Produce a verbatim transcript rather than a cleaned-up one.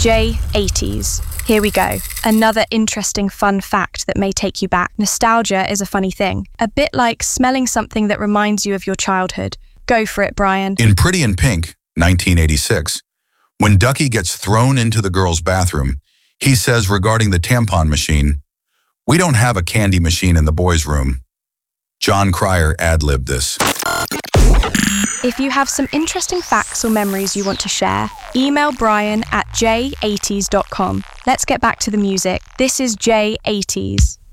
J eighties. Here we go. Another interesting fun fact that may take you back. Nostalgia is a funny thing. A bit like smelling something that reminds you of your childhood. Go for it, Brian. In Pretty in Pink, nineteen eighty-six, when Ducky gets thrown into the girls' bathroom, he says regarding the tampon machine, "We don't have a candy machine in the boys' room." John Cryer ad-libbed this. If you have some interesting facts or memories you want to share, email Brian at j eighties dot com. Let's get back to the music. This is J eighties.